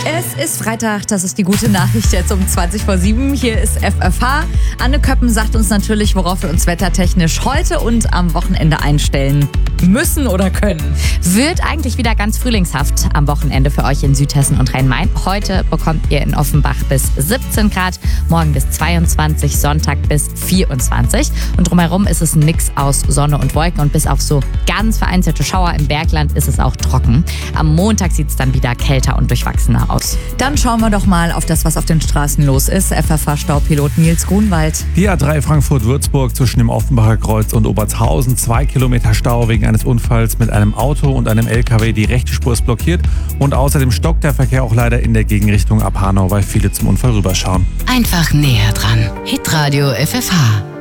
Es ist Freitag, das ist die gute Nachricht jetzt um 7:20. Hier ist FFH. Anne Köppen sagt uns natürlich, worauf wir uns wettertechnisch heute und am Wochenende einstellen müssen oder können. Wird eigentlich wieder ganz frühlingshaft am Wochenende für euch in Südhessen und Rhein-Main. Heute bekommt ihr in Offenbach bis 17 Grad, morgen bis 22, Sonntag bis 24. Und drumherum ist es ein Mix aus Sonne und Wolken und bis auf so ganz vereinzelte Schauer im Bergland ist es auch trocken. Am Montag sieht es dann wieder kälter und durchwachsener aus. Dann schauen wir doch mal auf das, was auf den Straßen los ist. FFH-Staupilot Nils Grunwald. Die A3 Frankfurt-Würzburg zwischen dem Offenbacher Kreuz und Obertshausen. 2 Kilometer Stau wegen eines Unfalls mit einem Auto und einem LKW. Die rechte Spur ist blockiert. Und außerdem stockt der Verkehr auch leider in der Gegenrichtung ab Hanau, weil viele zum Unfall rüberschauen. Einfach näher dran. Hitradio FFH.